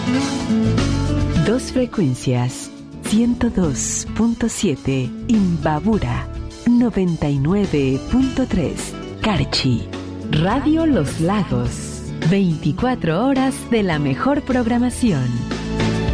Dos frecuencias, 102.7 Imbabura, 99.3 Carchi. Radio Los Lagos, 24 horas de la mejor programación.